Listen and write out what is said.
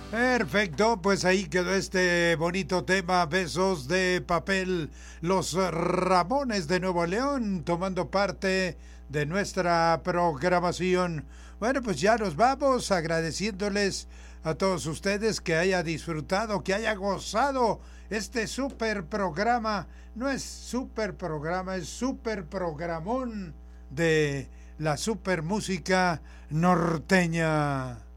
Perfecto, pues ahí quedó este bonito tema, Besos de Papel, los Ramones de Nuevo León, tomando parte de nuestra programación. Bueno, pues ya nos vamos agradeciéndoles a todos ustedes que haya disfrutado, que haya gozado este super programa. No es super programa, es super programón de la super música norteña.